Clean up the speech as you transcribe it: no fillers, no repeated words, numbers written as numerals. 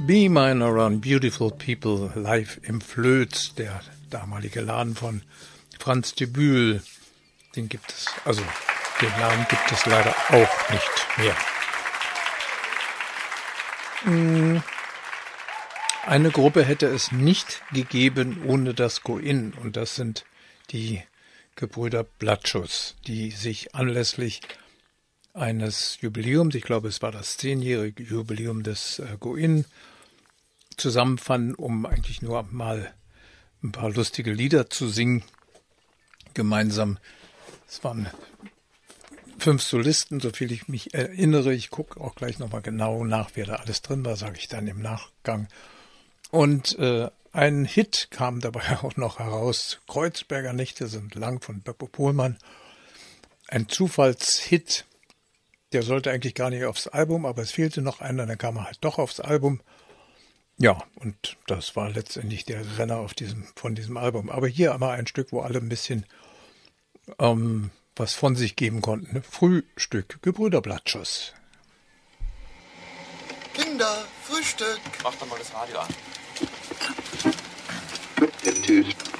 Be Mine Around Beautiful People live im Flöz, der damalige Laden von Franz de Bühl. Den Laden gibt es leider auch nicht mehr. Eine Gruppe hätte es nicht gegeben ohne das Go-In, und das sind die Gebrüder Blattschuss, die sich anlässlich eines Jubiläums, ich glaube es war das 10-jährige Jubiläum des Go-In, zusammenfanden, um eigentlich nur mal ein paar lustige Lieder zu singen, gemeinsam. Es waren 5 Solisten, soviel ich mich erinnere. Ich gucke auch gleich nochmal genau nach, wer da alles drin war, sage ich dann im Nachgang. Und ein Hit kam dabei auch noch heraus. Kreuzberger Nächte sind lang von Beppo Pohlmann. Ein Zufallshit, der sollte eigentlich gar nicht aufs Album, aber es fehlte noch einer, dann kam er halt doch aufs Album. Ja, und das war letztendlich der Renner von diesem Album. Aber hier einmal ein Stück, wo alle ein bisschen was von sich geben konnten. Frühstück, Gebrüder Blattschuss. Kinder, Frühstück. Mach doch mal das Radio an.